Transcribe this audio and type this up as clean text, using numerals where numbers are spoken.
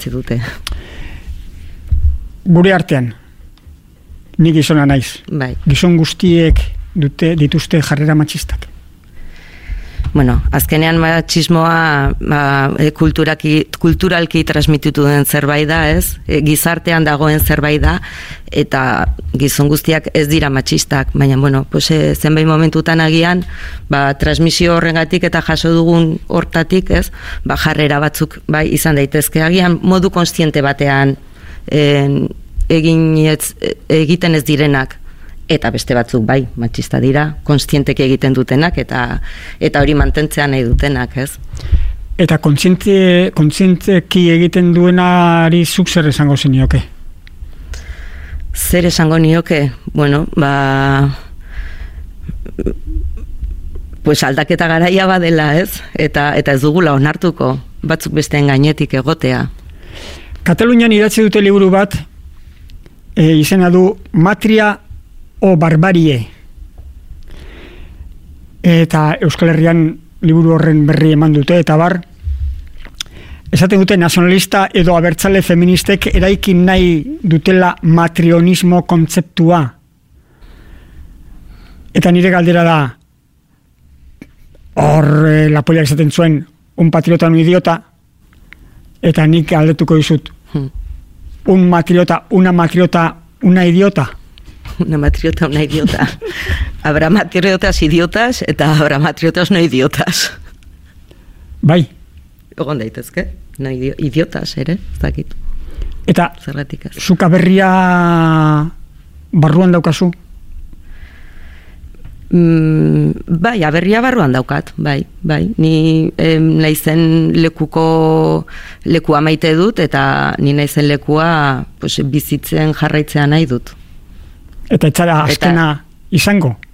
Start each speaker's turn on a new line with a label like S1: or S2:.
S1: idatzi dute.
S2: Gure artean, ni gizona naiz.
S1: Bai.
S2: Gizon guztiek dituzte jarrera matxistak.
S1: Bueno, azkenean matxismoa kulturalki transmititu den zerbait da, ez? Gizartean dagoen zerbait da, eta gizon guztiak ez dira matxistak, baina, bueno, zenbait momentutan agian, transmisio horrengatik eta jaso dugun hortatik, ez? Jarrera batzuk, bai, izan daitezke, agian modu kontziente batean egiten ez direnak, eta beste batzuk bai, matxista dira, kontzienteki egiten dutenak, eta hori mantentzea nahi dutenak, ez?
S2: Eta kontzienteki egiten duenari zuk zer esango zenioke?
S1: Zer esango nioke? Bueno, aldaketa garaia badela, ez? Eta ez dugula onartuko, batzuk besteen gainetik egotea.
S2: Katalunian idatzi dute liburu bat, izena du Matria o Barbarie. Eta Euskal Herrian liburu horren berri eman dute, eta esaten dute nazionalista edo abertzale feministek eraikin nahi dutela matrionismo kontzeptua. Eta nire galdera da, Lapoliak esaten zuen, un patriota, un idiota, eta nik galdetuko dizut, un matriota, una matriota, una idiota.
S1: Una matriota, una idiota. Habrá matriotas idiotas eta habrá matriotas no idiotas.
S2: Bai.
S1: Egon daitezke, no idiotas ere, ez dakit.
S2: Eta
S1: zergatik ez.
S2: Zuk aberria barruan daukazu?
S1: Bai, aberria barruan daukat, bai. Ni naizen lekua maite dut, eta ni naizen lekua bizitzen jarraitzea nahi dut.
S2: Eta etxara azkena izango?